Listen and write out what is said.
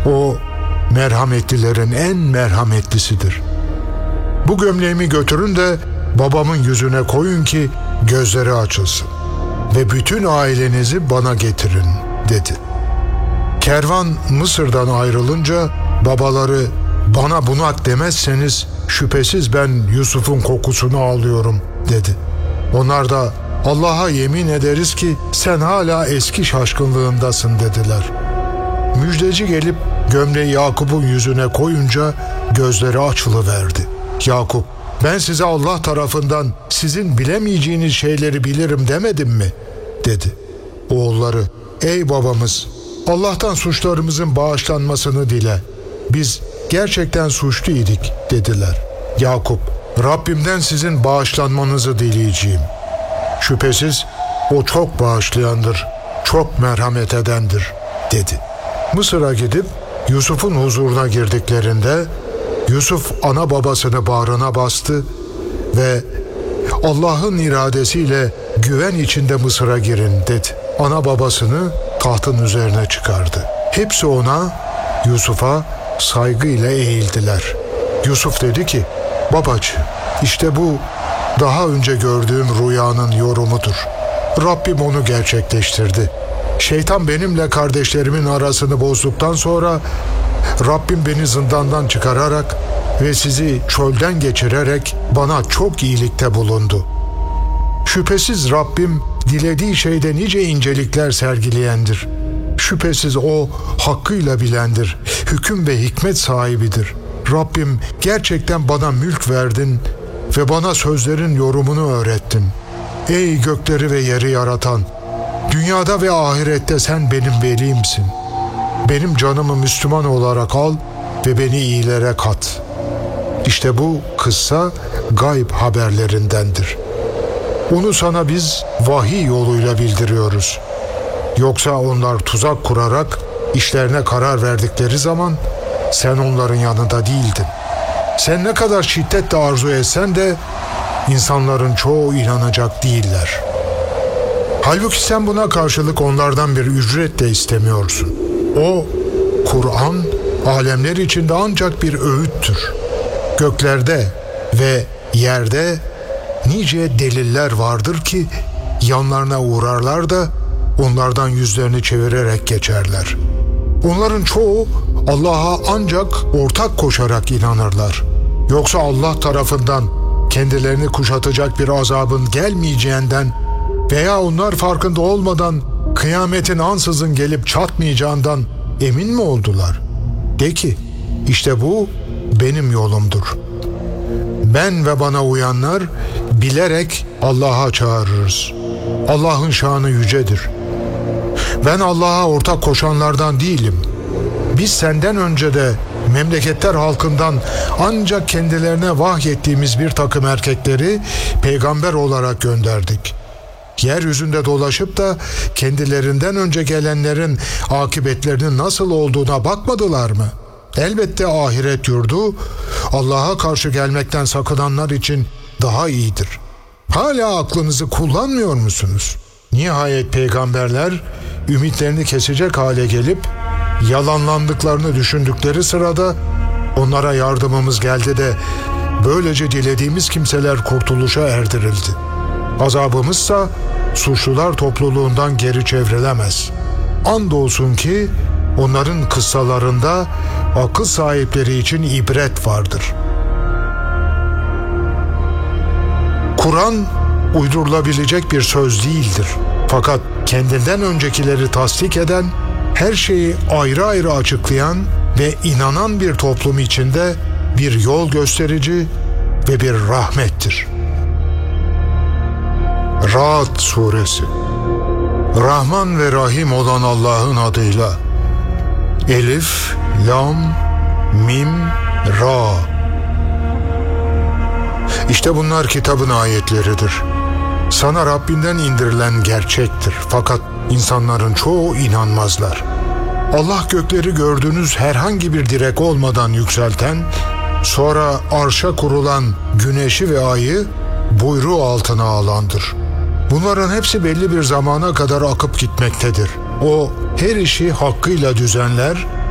O merhametlilerin en merhametlisidir. Bu gömleğimi götürün de babamın yüzüne koyun ki gözleri açılsın ve bütün ailenizi bana getirin dedi. Kervan Mısır'dan ayrılınca babaları bana bunak demezseniz şüphesiz ben Yusuf'un kokusunu alıyorum dedi. Onlar da Allah'a yemin ederiz ki sen hala eski şaşkınlığındasın dediler. Müjdeci gelip gömleği Yakup'un yüzüne koyunca gözleri açılıverdi. Yakup, ben size Allah tarafından sizin bilemeyeceğiniz şeyleri bilirim demedim mi? Dedi. Oğulları, ey babamız, Allah'tan suçlarımızın bağışlanmasını dile. Biz gerçekten suçluyduk dediler. Yakup, Rabbimden sizin bağışlanmanızı dileyeceğim. Şüphesiz o çok bağışlayandır, çok merhamet edendir dedi. Mısır'a gidip Yusuf'un huzuruna girdiklerinde Yusuf ana babasını bağrına bastı ve Allah'ın iradesiyle güven içinde Mısır'a girin dedi. Ana babasını tahtın üzerine çıkardı. Hepsi ona, Yusuf'a saygıyla eğildiler. Yusuf dedi ki, babacığım, işte bu daha önce gördüğüm rüyanın yorumudur. Rabbim onu gerçekleştirdi. Şeytan benimle kardeşlerimin arasını bozduktan sonra Rabbim beni zindandan çıkararak ve sizi çölden geçirerek bana çok iyilikte bulundu. Şüphesiz Rabbim dilediği şeyde nice incelikler sergileyendir. Şüphesiz o hakkıyla bilendir, hüküm ve hikmet sahibidir. Rabbim gerçekten bana mülk verdin ve bana sözlerin yorumunu öğrettin. Ey gökleri ve yeri yaratan, dünyada ve ahirette sen benim velimsin. Benim canımı Müslüman olarak al ve beni iyilere kat. İşte bu kıssa gayb haberlerindendir. Onu sana biz vahiy yoluyla bildiriyoruz. Yoksa onlar tuzak kurarak işlerine karar verdikleri zaman sen onların yanında değildin. Sen ne kadar şiddetle arzu etsen de insanların çoğu inanacak değiller. Halbuki sen buna karşılık onlardan bir ücret de istemiyorsun. O, Kur'an, alemler içinde ancak bir öğüttür. Göklerde ve yerde nice deliller vardır ki yanlarına uğrarlar da onlardan yüzlerini çevirerek geçerler. Onların çoğu Allah'a ancak ortak koşarak inanırlar. Yoksa Allah tarafından kendilerini kuşatacak bir azabın gelmeyeceğinden veya onlar farkında olmadan kıyametin ansızın gelip çatmayacağından emin mi oldular? De ki, işte bu benim yolumdur. Ben ve bana uyanlar bilerek Allah'a çağırırız. Allah'ın şanı yücedir. Ben Allah'a ortak koşanlardan değilim. Biz senden önce de memleketler halkından ancak kendilerine vahyettiğimiz bir takım erkekleri peygamber olarak gönderdik. Yeryüzünde dolaşıp da kendilerinden önce gelenlerin akıbetlerinin nasıl olduğuna bakmadılar mı? Elbette ahiret yurdu Allah'a karşı gelmekten sakınanlar için daha iyidir. Hala aklınızı kullanmıyor musunuz? Nihayet peygamberler ümitlerini kesecek hale gelip yalanlandıklarını düşündükleri sırada onlara yardımımız geldi de böylece dilediğimiz kimseler kurtuluşa erdirildi. Azabımızsa suçlular topluluğundan geri çevrilemez. Andolsun ki onların kıssalarında akıl sahipleri için ibret vardır. Kur'an uydurulabilecek bir söz değildir. Fakat kendinden öncekileri tasdik eden, her şeyi ayrı ayrı açıklayan ve inanan bir toplum içinde bir yol gösterici ve bir rahmettir. Ra'd Suresi. Rahman ve Rahim olan Allah'ın adıyla. Elif, Lam, Mim, Ra. İşte bunlar kitabın ayetleridir. Sana Rabbinden indirilen gerçektir. Fakat insanların çoğu inanmazlar. Allah gökleri gördüğünüz herhangi bir direk olmadan yükselten, sonra arşa kurulan güneşi ve ayı buyruğu altına alandır. Bunların hepsi belli bir zamana kadar akıp gitmektedir. O her işi hakkıyla düzenler